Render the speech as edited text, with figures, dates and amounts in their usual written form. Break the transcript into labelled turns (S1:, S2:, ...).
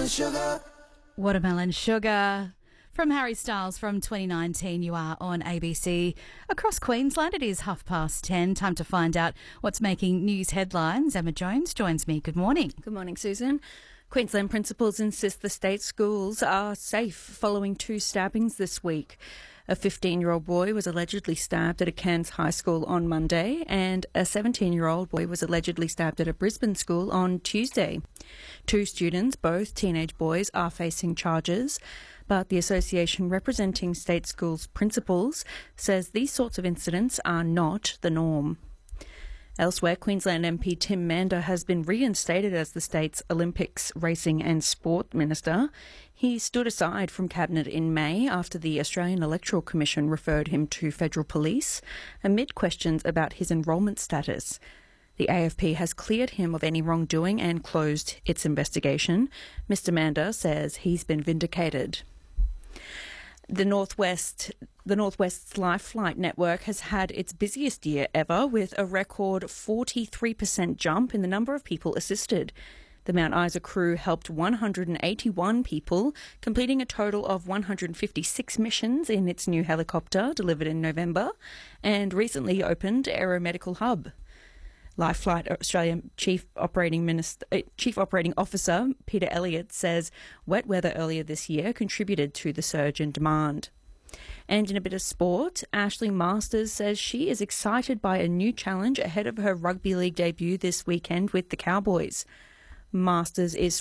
S1: Watermelon Sugar. From Harry Styles from 2019, you are on ABC. Across Queensland, it is 10:30. Time to find out what's making news headlines. Emma Jones joins me. Good morning.
S2: Good morning, Susan. Queensland principals insist the state schools are safe following 2 stabbings this week. A 15-year-old boy was allegedly stabbed at a Cairns high school on Monday, and a 17-year-old boy was allegedly stabbed at a Brisbane school on Tuesday. 2 students, both teenage boys, are facing charges, but the association representing state schools principals says these sorts of incidents are not the norm. Elsewhere, Queensland MP Tim Mander has been reinstated as the state's Olympics, Racing and Sport Minister. He stood aside from Cabinet in May after the Australian Electoral Commission referred him to federal police amid questions about his enrolment status. The AFP has cleared him of any wrongdoing and closed its investigation. Mr Mander says he's been vindicated. The Northwest's Life Flight network has had its busiest year ever, with a record 43% jump in the number of people assisted. The Mount Isa crew helped 181 people, completing a total of 156 missions in its new helicopter delivered in November, and recently opened Aeromedical Hub. Life Flight Australia Chief Operating Officer Peter Elliott says wet weather earlier this year contributed to the surge in demand. And in a bit of sport, Ashley Masters says she is excited by a new challenge ahead of her rugby league debut this weekend with the Cowboys. Masters is